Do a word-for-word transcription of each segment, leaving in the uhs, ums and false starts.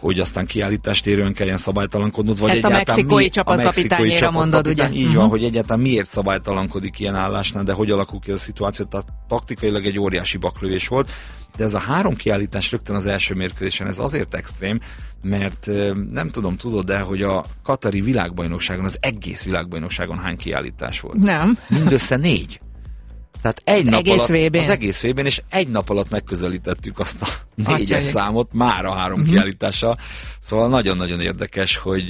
hogy aztán kiállítástérően kelljen szabálytalankodnod, vagy ezt a mexikói csapatkapitányéra mondod, ugye? Így uh-huh. van, hogy egyáltalán miért szabálytalankodik ilyen állásnál, de hogy alakul ki a szituáció, tehát taktikailag egy óriási baklövés volt, de ez a három kiállítás rögtön az első mérkőzésen, ez azért extrém, mert nem tudom, tudod, de hogy a katari világbajnokságon, az egész világbajnokságon hány kiállítás volt? Nem. Mindössze négy. Tehát egy az nap egész alatt, vé bén? Az egész vé bén, és egy nap alatt megközelítettük azt a négyes Atyai. számot, már a három uh-huh. kiállítással. Szóval nagyon-nagyon érdekes, hogy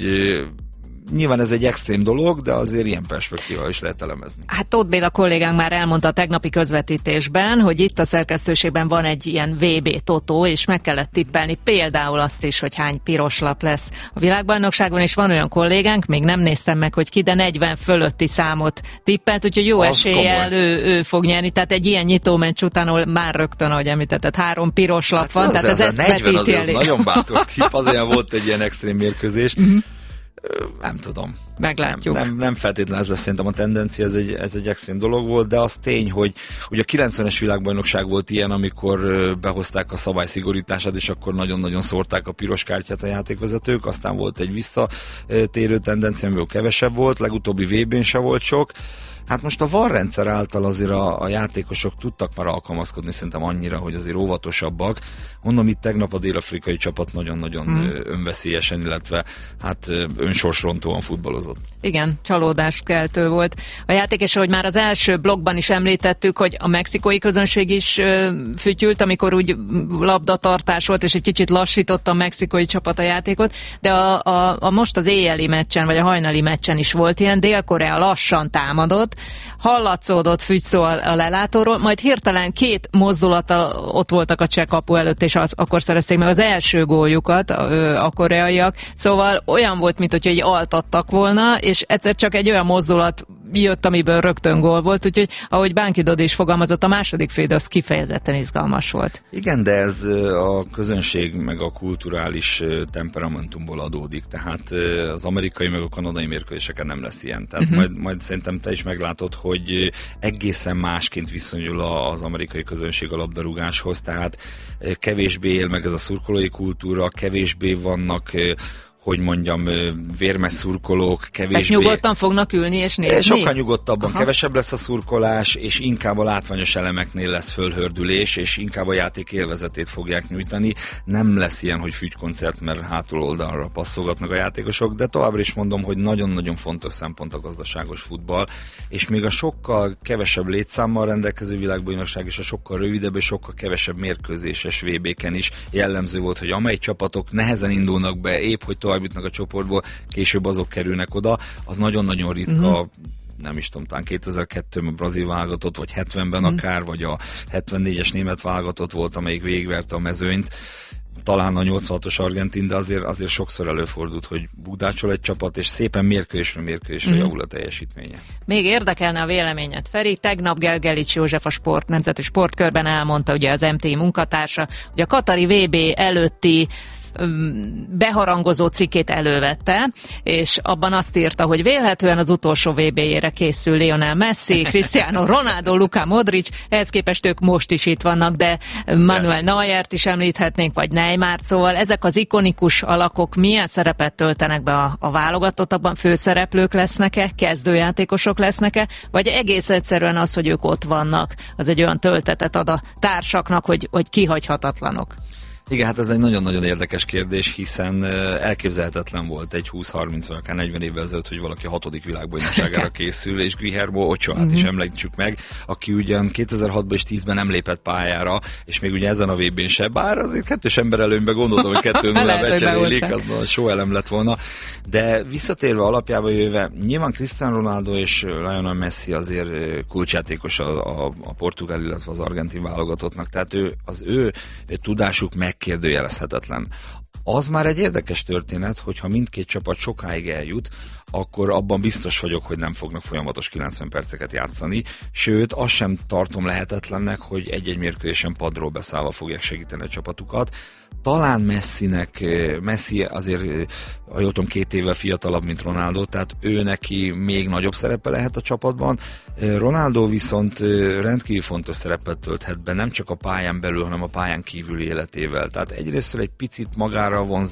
nyilván ez egy extrém dolog, de azért ilyen perspektíva is lehet elemezni. Hát Tóth Béla kollégánk már elmondta a tegnapi közvetítésben, hogy itt a szerkesztőségben van egy ilyen vé bé totó, és meg kellett tippelni például azt is, hogy hány piros lap lesz a világbajnokságon, és van olyan kollégánk, még nem néztem meg, hogy ki, de negyven fölötti számot tippelt, úgyhogy jó az eséllyel ő, ő fog nyerni. Tehát egy ilyen nyitómeccs után, ahol már rögtön, ahogy említetted, három piros lap hát van, az tehát ez, ez ezt negyven vetíti az, az nagyon bátor tipp, azért volt egy ilyen extrém mérkőzés. Uh-huh. Nem tudom. Meglátjuk. Nem, nem, nem feltétlenül ez lesz szerintem a tendencia, ez egy, ez egy extrém dolog volt, de az tény, hogy ugye a kilencvenes világbajnokság volt ilyen, amikor behozták a szabályszigorítását, és akkor nagyon-nagyon szórták a piros kártyát a játékvezetők, aztán volt egy visszatérő tendencia, amiből kevesebb volt, legutóbbi vé bén se volt sok. Hát most a VAR rendszer által azért a, a játékosok tudtak már alkalmazkodni szerintem annyira, hogy azért óvatosabbak. Mondom, itt tegnap a dél-afrikai csapat nagyon-nagyon hmm. önveszélyesen, illetve hát önsorsrontóan futballozott. Igen, csalódást keltő volt a játék, és ahogy már az első blogban is említettük, hogy a mexikói közönség is ö, fütyült, amikor úgy labdatartás volt, és egy kicsit lassította a mexikói csapat a játékot, de a, a, a most az éjjeli meccsen, vagy a hajnali meccsen is volt ilyen, Dél-Korea lassan támadott, hallatszódott fügyszó a, a lelátóról, majd hirtelen két mozdulata ott voltak a cseh kapu előtt, és az, akkor szerezték meg az első góljukat a, a koreaiak, szóval olyan volt, mint hogy így altattak volna, és egyszer csak egy olyan mozdulat jött, amiből rögtön gól volt, úgyhogy ahogy Bánki Dodi is fogalmazott, a második fél az kifejezetten izgalmas volt. Igen, de ez a közönség meg a kulturális temperamentumból adódik, tehát az amerikai meg a kanadai mérkőzéseken nem lesz ilyen. Tehát uh-huh. majd, majd szerintem te is meglátod, hogy egészen másként viszonyul az amerikai közönség a labdarúgáshoz, tehát kevésbé él meg ez a szurkolói kultúra, kevésbé vannak, hogy mondjam, vérmes szurkolók, kevésbé... Tehát nyugodtan fognak ülni és nézni? Sokkal nyugodtabban, Aha. kevesebb lesz a szurkolás, és inkább a látványos elemeknél lesz fölhördülés, és inkább a játék élvezetét fogják nyújtani. Nem lesz ilyen, hogy fügykoncert, mert hátul oldalra passzolgatnak a játékosok, de továbbra is mondom, hogy nagyon-nagyon fontos szempont a gazdaságos futball, és még a sokkal kevesebb létszámmal rendelkező világbajnokság és a sokkal rövidebb és sokkal kevesebb mérkőzéses vé béken is jellemző volt, hogy amely csapatok nehezen indulnak be, épp hogy tovább jutnak a csoportból, később azok kerülnek oda, az nagyon-nagyon ritka, mm-hmm. nem is tudom, talán kétezer-kettőben a brazil válogatott, vagy hetvenben mm-hmm. akár, vagy a hetvennégyes német válogatott volt, amelyik végigverte a mezőnyt, talán a nyolcvanhatos argentin, de azért, azért sokszor előfordult, hogy bukdácsol egy csapat, és szépen mérkőzésről mérkőzésre mm-hmm. javul a teljesítménye. Még érdekelne a véleményed, Feri. Tegnap Gelgelics József, a sport, Nemzeti Sportkörben elmondta, ugye az em té i munkatársa, hogy a katari vé bé előtti beharangozó cikkét elővette, és abban azt írta, hogy vélhetően az utolsó vé béjére készül Lionel Messi, Cristiano Ronaldo, Luka Modric, ehhez képest ők most is itt vannak, de Manuel Neuert is említhetnénk, vagy Neymar, szóval ezek az ikonikus alakok milyen szerepet töltenek be a, a válogatottakban? Főszereplők lesznek-e? Kezdőjátékosok lesznek-e? Vagy egész egyszerűen az, hogy ők ott vannak, az egy olyan töltetet ad a társaknak, hogy, hogy kihagyhatatlanok? Igen, hát ez egy nagyon-nagyon érdekes kérdés, hiszen elképzelhetetlen volt egy húsz-harminc vagy akár negyven évvel ezelőtt, hogy valaki a hatodik világbajnokságára készül, és Guillermo Ochoát uh-huh. is említsük meg, aki ugyan kétezer-hatban és tízben nem lépett pályára, és még ugye ezen a vé bén se, bár azért kettős ember előnyben gondoltam, hogy kettő nulla becserélik, az a show elem lett volna, de visszatérve alapjába jöve, nyilván Cristiano Ronaldo és Lionel Messi azért kulcsjátékos a, a, a portugál, illetve az argentin válogatottnak, tehát ő, az ő tudásuk meg kérdőjelezhetetlen. Az már egy érdekes történet, hogyha mindkét csapat sokáig eljut, akkor abban biztos vagyok, hogy nem fognak folyamatos kilencven perceket játszani, sőt, azt sem tartom lehetetlennek, hogy egy-egy mérkőzésen padról beszállva fogják segíteni a csapatukat. Talán Messinek, Messi azért, ha jól tudom, két évvel fiatalabb, mint Ronaldo, tehát ő neki még nagyobb szerepe lehet a csapatban. Ronaldo viszont rendkívül fontos szerepet tölthet be, nem csak a pályán belül, hanem a pályán kívüli életével. Tehát egyrészt egy picit magára vonz